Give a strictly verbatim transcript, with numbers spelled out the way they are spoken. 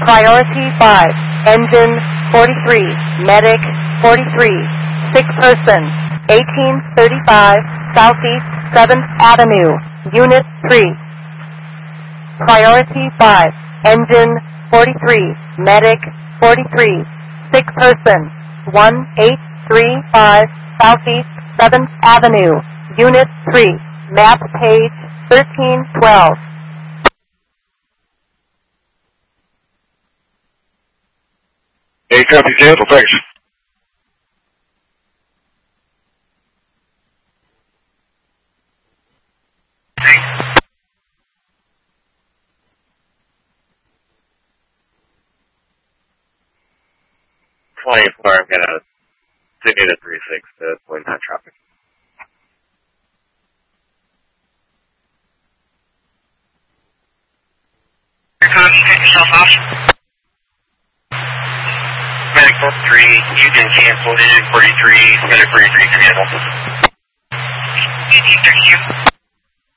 Priority five, engine forty-three, medic forty-three, sick person, eighteen thirty-five Southeast seventh Avenue, Unit three. Priority five, engine forty-three, medic forty-three, sick person, one eight three five Southeast seventh Avenue, Unit three, map page thirteen twelve. Hey, copy, cancel, thanks. twenty-four, I'm gonna send you to three six to avoid that traffic. Take yourself off. Medic forty-three, you can cancel. Engine forty-three, Medic forty-three, cancel.